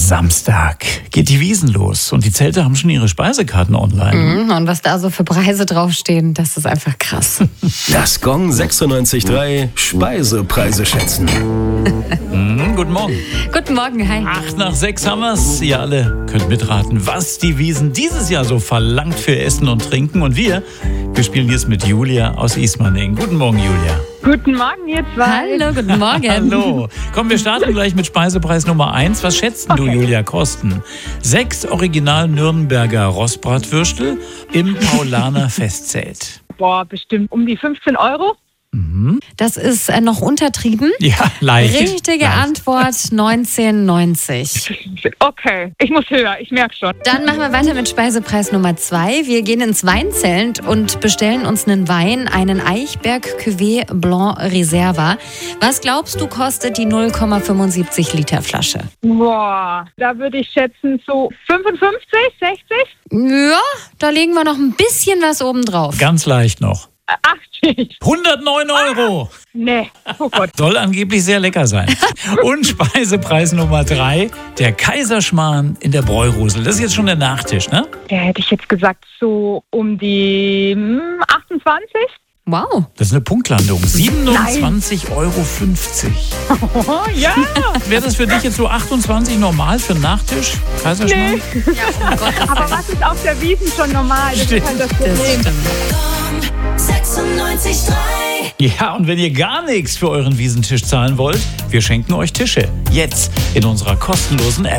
Samstag geht die Wiesn los und die Zelte haben schon ihre Speisekarten online. Und was da so für Preise draufstehen, das ist einfach krass. Das Gong 96.3 Speisepreise schätzen. Guten Morgen. Guten Morgen, hi. 8:06 haben wir's. Ihr alle könnt mitraten, was die Wiesn dieses Jahr so verlangt für Essen und Trinken. Und wir spielen jetzt mit Julia aus Ismaning. Guten Morgen, Julia. Guten Morgen, ihr zwei. Hallo, guten Morgen. Hallo. Komm, wir starten gleich mit Speisepreis Nummer 1. Was schätzt du, Julia, kosten? 6 Original Nürnberger Rostbratwürstel im Paulaner Festzelt. Boah, bestimmt um die 15 Euro. Das ist noch untertrieben. Ja, leicht. Richtige leicht. Antwort 19,90. Okay, ich muss höher, ich merke schon. Dann machen wir weiter mit Speisepreis Nummer 2. Wir gehen ins Weinzelt und bestellen uns einen Wein, einen Eichberg Cuvée Blanc Reserva. Was glaubst du, kostet die 0,75 Liter Flasche? Boah, da würde ich schätzen so 55, 60, Ja, da legen wir noch ein bisschen was oben drauf. Ganz leicht noch. 80. 109 Euro. Nee, oh Gott. Soll angeblich sehr lecker sein. Und Speisepreis Nummer 3, der Kaiserschmarrn in der Bräurusel. Das ist jetzt schon der Nachtisch, ne? Da hätte ich jetzt gesagt so um die 28. Wow. Das ist eine Punktlandung. 27,50 Euro. Oh, ja. Wäre das für dich jetzt so 28 normal für einen Nachtisch? Kaiserschmarrn? Nee. Aber was ist auf der Wiesn schon normal? Das ist halt das Das Problem. stimmt. 96.3 Ja, und wenn ihr gar nichts für euren Wiesentisch zahlen wollt, wir schenken euch Tische. Jetzt in unserer kostenlosen App.